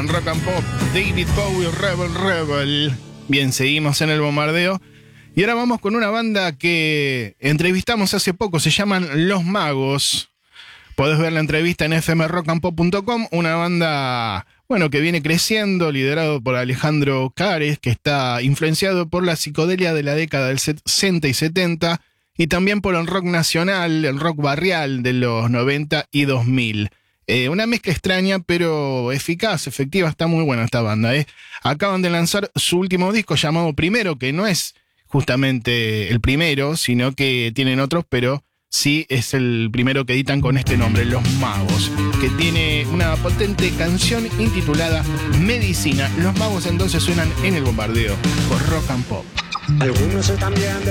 en Rock and Pop, David Bowie, Rebel Rebel. Bien, seguimos en el bombardeo. Y ahora vamos con una banda que entrevistamos hace poco, se llaman Los Magos. Podés ver la entrevista en fmrockandpop.com, una banda, bueno, que viene creciendo, liderado por Alejandro Cares, que está influenciado por la psicodelia de la década del 60 y 70, y también por el rock nacional, el rock barrial de los 90 y 2000. Una mezcla extraña, pero eficaz, efectiva, está muy buena esta banda. Acaban de lanzar su último disco llamado Primero, que no es justamente el primero, sino que tienen otros, pero sí es el primero que editan con este nombre, Los Magos, que tiene una potente canción intitulada Medicina. Los Magos entonces suenan en el bombardeo por Rock and Pop. Algunos están bien